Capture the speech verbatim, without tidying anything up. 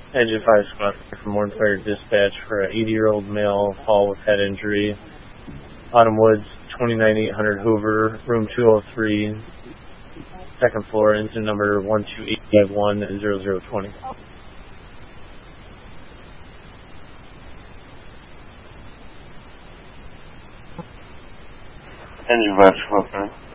Engine five Squad from Warren Fire Dispatch for an eighty-year-old male fall with head injury. Autumn Woods, twenty-nine eight hundred Hoover, room two oh three, second floor, engine number one two eight five one zero zero two zero. Engine five Squad.